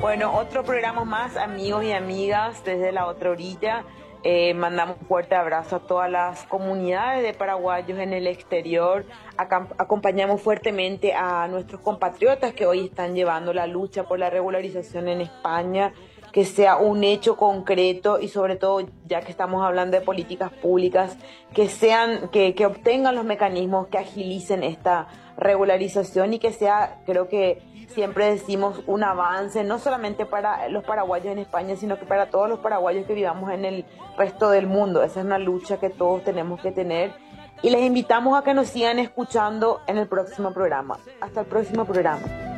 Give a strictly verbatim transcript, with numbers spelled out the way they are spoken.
Bueno, otro programa más, amigos y amigas, desde la otra orilla. Eh, mandamos un fuerte abrazo a todas las comunidades de paraguayos en el exterior. Acá, acompañamos fuertemente a nuestros compatriotas que hoy están llevando la lucha por la regularización en España, que sea un hecho concreto y sobre todo, ya que estamos hablando de políticas públicas, que sean, que, que obtengan los mecanismos que agilicen esta regularización y que sea, creo que siempre decimos, un avance, no solamente para los paraguayos en España, sino que para todos los paraguayos que vivamos en el resto del mundo. Esa es una lucha que todos tenemos que tener. Y les invitamos a que nos sigan escuchando en el próximo programa. Hasta el próximo programa.